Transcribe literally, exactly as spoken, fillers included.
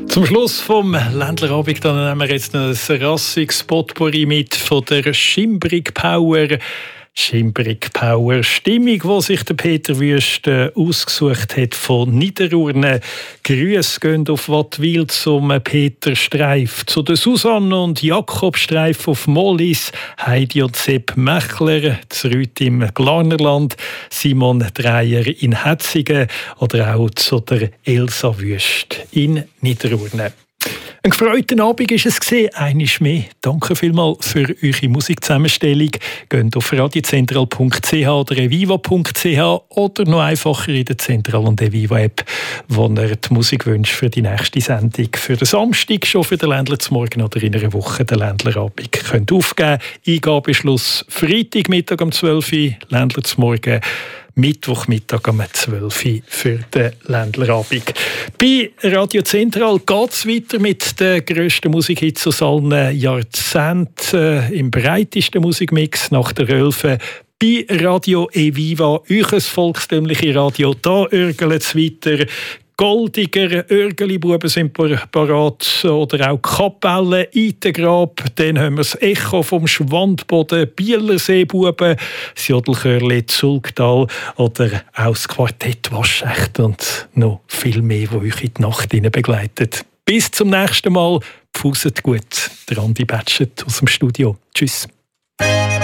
Zum Schluss vom Ländlerabend dann nehmen wir jetzt noch ein rassiges Potpourri mit von der Schimbrig Power. Schimbrig Power Stimmung, die sich der Peter Wüst äh, ausgesucht hat von Niederurne. Grüße gehen auf Wattwil zum Peter Streif, zu der Susanne und Jakob Streif auf Mollis, Heidi und Sepp Mechler, Zrüt im Glarnerland, Simon Dreier in Hetzingen oder auch zu der Elsa Wüst in Niederurne. Ein gefreuten Abend war es gesehen, einmal mehr. Danke vielmals für eure Musikzusammenstellung. Geht auf radiozentral punkt c h oder eviva punkt c h oder noch einfacher in der Zentral- und Eviva-App, wo ihr die Musikwünsche für die nächste Sendung für den Samstag, schon für den Ländler zum Morgen oder in einer Woche den Ländlerabend könnt aufgeben. Eingabeschluss Freitagmittag um zwölf Uhr, Ländler zum Morgen. Mittwochmittag um zwölf Uhr für den Ländlerabend. Bei Radio Zentral geht es weiter mit den grössten Musikhits aus allen Jahrzehnten äh, im breitesten Musikmix nach der Rölfe. Bei Radio Eviva, euch volkstümliche Radio, da örgelt es weiter. Goldiger, Örgeli-Buben sind parat oder auch Kapellen, Itengrab. Dann haben wir das Echo vom Schwandboden, Bielerseebuben, das Jodelchörli Zulgtal oder auch das Quartett Waschecht und noch viel mehr, die euch in die Nacht begleitet. Bis zum nächsten Mal. Pfuset gut. Der Andi Batschet aus dem Studio. Tschüss.